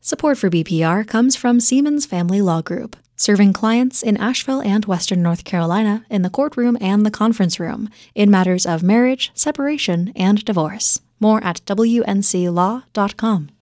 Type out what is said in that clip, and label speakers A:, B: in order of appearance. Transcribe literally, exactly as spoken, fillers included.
A: Support for B P R comes from Siemens Family Law Group, serving clients in Asheville and Western North Carolina in the courtroom and the conference room in matters of marriage, separation, and divorce. More at W N C law dot com.